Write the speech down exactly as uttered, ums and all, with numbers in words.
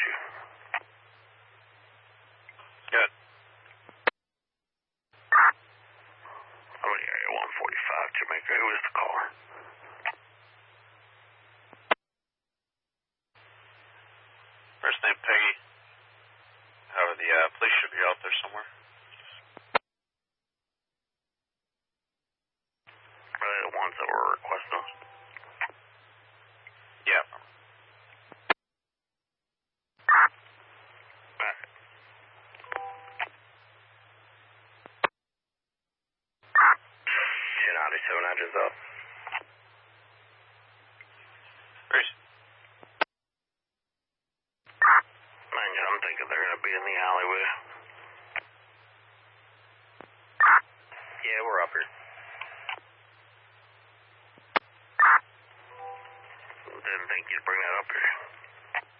you? Good. Oh, yeah, one forty-five, Jamaica. Who is the caller? First name Peggy. Oh, the uh, police should be out there somewhere. Are they the ones that were requesting us? Yeah. Alright. ten ninety-seven engines up. Grace. Man, I'm thinking they're gonna be in the alleyway. Yeah, we're up here. Didn't think you'd bring that up here.